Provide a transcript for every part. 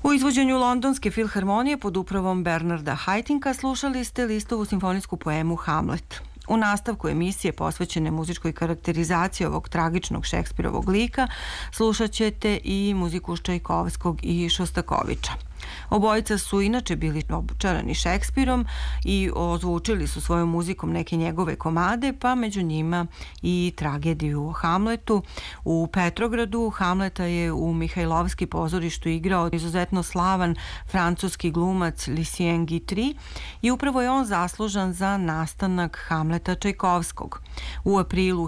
U izvođenju Londonske filharmonije pod upravom Bernarda Haitynka slušali ste Listovu simfonijsku poemu Hamlet. U nastavku emisije posvećene muzičkoj karakterizaciji ovog tragičnog Šekspirovog lika slušat ćete i muziku Čajkovskog i Šostakoviča. Obojica su inače bili obučarani Šekspirom i ozvučili su svojom muzikom neke njegove komade, pa među njima i tragediju o Hamletu. U Petrogradu Hamleta je u Mihajlovski pozorištu igrao izuzetno slavan francuski glumac Lucien Guitry i upravo je on zaslužan za nastanak Hamleta Čajkovskog. U aprilu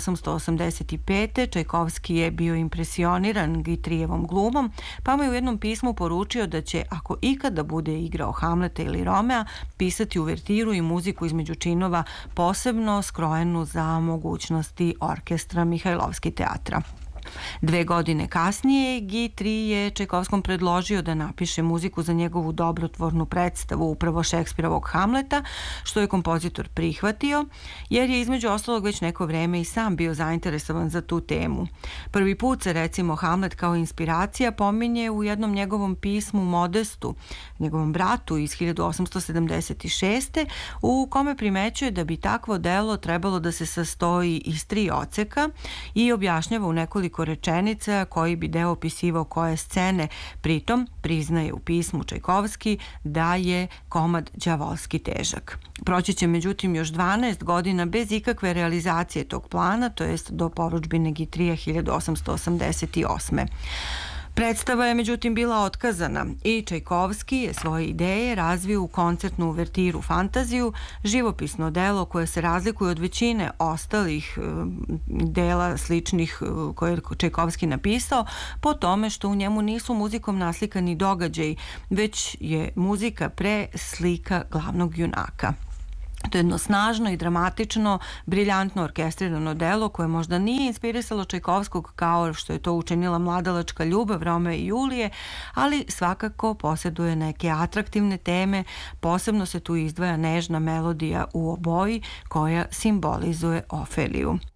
1885. Čajkovski je bio impresioniran Guitryjevom glumom, pa mu je u jednom pismu poručio da će, ako ikada bude igrao Hamleta ili Romea, pisati uvertiru i muziku između činova, posebno skrojenu za mogućnosti orkestra Mihajlovski teatra. 2 godine kasnije Guitry je Čajkovskom predložio da napiše muziku za njegovu dobrotvornu predstavu upravo Šekspirovog Hamleta, što je kompozitor prihvatio, jer je između ostalog već neko vreme i sam bio zainteresovan za tu temu. Prvi put se recimo Hamlet kao inspiracija pominje u jednom njegovom pismu Modestu, njegovom bratu iz 1876. u kome primećuje da bi takvo delo trebalo da se sastoji iz 3 odseka i objašnjava u nekoliko rečenica koji bi deo opisivao koje scene. Pritom priznaje u pismu Čajkovski da je komad đavolski težak. Proći će međutim još 12 godina bez ikakve realizacije tog plana, to jest do porudžbine Guitryja 1888. Predstava je međutim bila otkazana i Čajkovski je svoje ideje razvio u koncertnu uvertiru Fantaziju, živopisno delo koje se razlikuje od većine ostalih dela sličnih koje je Čajkovski napisao po tome što u njemu nisu muzikom naslikani događaji, već je muzika pre slika glavnog junaka. To je jedno snažno i dramatično, briljantno orkestrirano delo koje možda nije inspirisalo Čajkovskog kao što je to učinila Mladalačka ljubav Romea i Julije, ali svakako posjeduje neke atraktivne teme, posebno se tu izdvaja nežna melodija u oboji koja simbolizuje Ofeliju.